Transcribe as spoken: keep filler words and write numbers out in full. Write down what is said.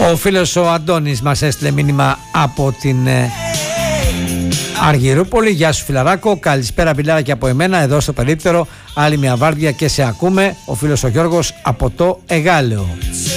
Ο φίλος ο Αντώνης μας έστειλε μήνυμα από την ε, Αργυρούπολη. Γεια σου φιλαράκο, καλησπέρα φιλάρα και από εμένα εδώ στο περίπτερο. Άλλη μια βάρδια και σε ακούμε. Ο φίλος ο Γιώργος από το Εγάλεο.